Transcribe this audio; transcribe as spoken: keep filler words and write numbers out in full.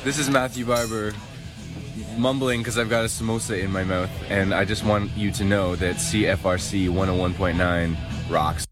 This is Matthew Barber mumbling because I've got a samosa in my mouth, and I just want you to know that C F R C one oh one point nine rocks.